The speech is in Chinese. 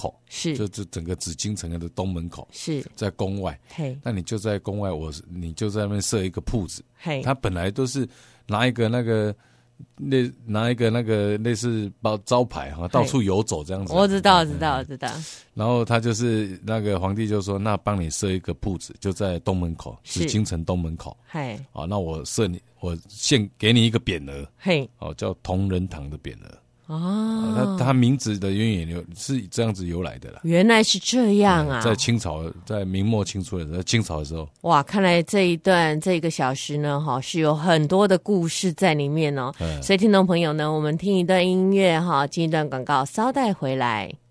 口， 是， 就整个紫禁城的东门口， 是在宫外。 嘿， 那你就在宫外，你就在那边设一个铺子。 嘿， 他本来都是拿一个那个类似招牌哈，到处游走这样子。 我知道。 然后他就是那个皇帝就说，那帮你设一个铺子，就在东门口，紫禁城东门口。 嘿， 好，那我献给你一个匾额， 嘿， 哦，叫同仁堂的匾额。 哦， 他名字的渊源是这样子由来的啦。 原来是这样啊！ 在清朝，在明末清初的时候，在清朝的时候， 哇，看来这1个小时呢，是有很多的故事在里面哦。所以听众朋友呢，我们听一段音乐进一段广告，稍待回来。